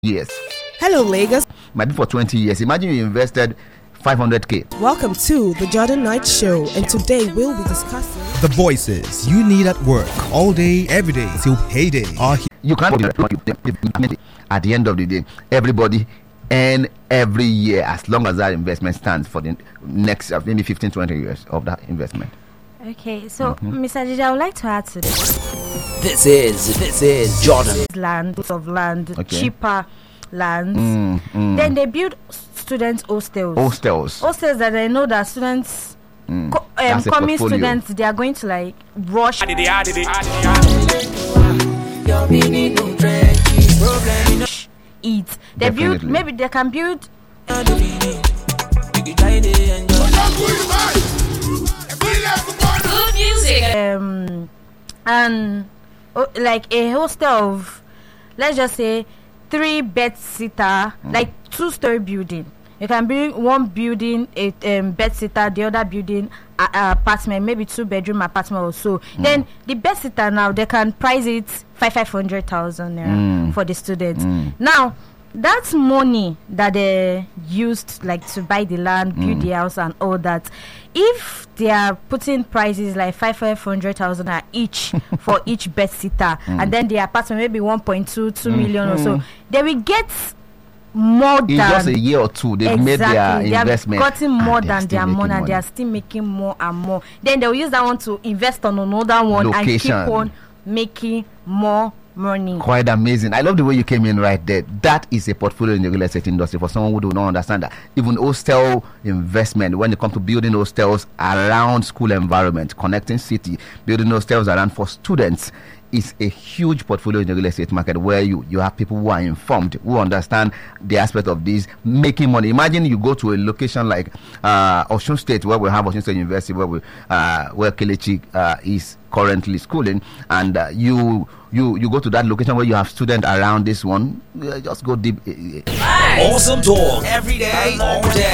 years. Hello, Lagos. Might be for 20 years. Imagine you invested 500k. Welcome to the Jordan Knight Show, and today we'll be discussing the voices you need at work all day, every day till payday are here. You can't at the end of the day, everybody and every year, as long as that investment stands for the next maybe 15-20 years of that investment. Okay, so Mr. Jiji, I would like to add to this. This is Jordan. Land of land, Okay. cheaper lands. Then they build student hostels. Hostels that I know that students, That's a coming portfolio. students, they are going to like rush. Eat. They build. Definitely. Maybe they can build. Good music. And like a hostel of, let's just say, 3 bed sitter, like 2-story building. You can build one building a bed sitter, the other building apartment, maybe 2-bedroom apartment or so. Then the bed sitter now they can price it 500,000 naira for the students. Now that's money that they used like to buy the land, build the house and all that. If they are putting prices like 500,000 each for each bed sitter, and then the apartment maybe 1.2 million or so, they will get more In than just a year or two, they've made their They have investment. gotten more and they're than still their making money, and they are still making more and more. Then they will use that one to invest on another one Location. and keep on making more money. Quite amazing. I love the way you came in right there. That is a portfolio in the real estate industry for someone who do not understand that. Even hostel investment, when it comes to building hostels around school environment, connecting city, building hostels around for students, is a huge portfolio in the real estate market where you have people who are informed, who understand the aspect of this, making money. Imagine you go to a location like Osun State, where we have Osun State University, where Kelechi is currently schooling, and you go to that location where you have students around this one. Just go deep. Awesome talk every day, all day.